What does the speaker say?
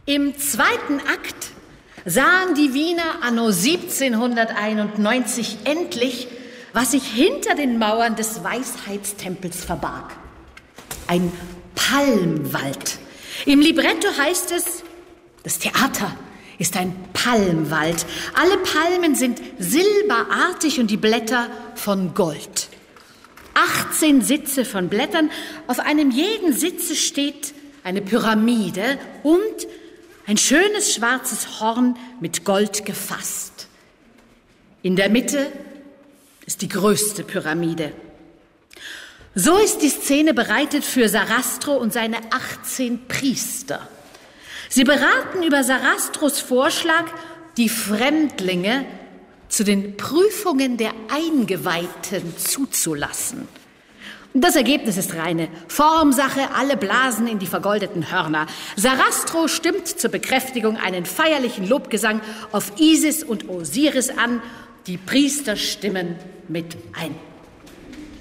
Im zweiten Akt sahen die Wiener anno 1791 endlich, was sich hinter den Mauern des Weisheitstempels verbarg. Ein Palmwald. Im Libretto heißt es, das Theater ist ein Palmwald. Alle Palmen sind silberartig und die Blätter von Gold. 18 Sitze von Blättern, auf einem jeden Sitze steht eine Pyramide und ein schönes schwarzes Horn mit Gold gefasst. In der Mitte ist die größte Pyramide. So ist die Szene bereitet für Sarastro und seine 18 Priester. Sie beraten über Sarastros Vorschlag, die Fremdlinge zu den Prüfungen der Eingeweihten zuzulassen. Das Ergebnis ist reine Formsache, alle blasen in die vergoldeten Hörner. Sarastro stimmt zur Bekräftigung einen feierlichen Lobgesang auf Isis und Osiris an, die Priester stimmen mit ein.